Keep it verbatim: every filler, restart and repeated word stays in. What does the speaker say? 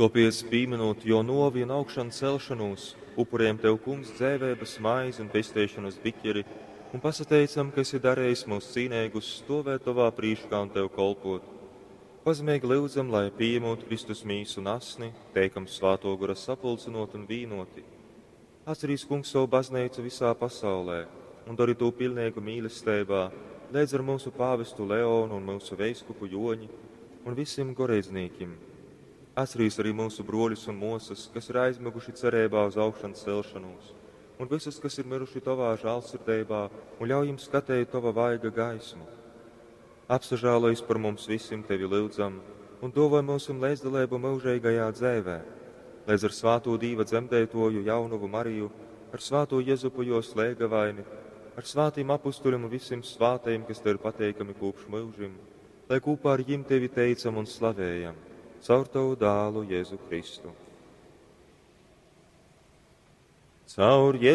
Topies pieminot jo novi un augšanu celšanos, upurējam Tev, kungs, dzēvēbas, maizi un pestēšanas biķeri, un pasateicam, ka esi darējis mūs cīnēgus stovēt Tavā prīškā un Tev kolpot. Pazemīgi lūdzam, lai pieņemot Kristus mīsu un asni, teikam svāto gara sapulcinot un vīnoti. Atcerīs, kungs, savu baznīcu visā pasaulē, un dari to pilnīgu mīlestībā, līdz ar mūsu pāvestu Leonu un mūsu veiskupu Joņi un visiem goreiznīkiem. Atcerīs arī mūsu broļus un mosas, kas ir aizmiguši cerībā uz augšanas celšanos, un visus, kas ir miruši Tavā žēlsirdībā, un ļauj jums skatēt Tava vaiga gaismu. Apsažālojies par mums visiem Tevi lūdzam, un dāvā mūsu līdzdalību mūžīgajā dzēvē, līdz ar svāto Dīva dzemdētoju Jaunuvu Mariju, ar svāto Jezupu jo slēgavaini, ar svātiem apustuļiem un visiem svātajiem, kas Tev ir pateikami kopš mūžim, lai kopā ar jim Tevi teicam un slavējam, caur Tavu dālu Jēzu Kristu. Caur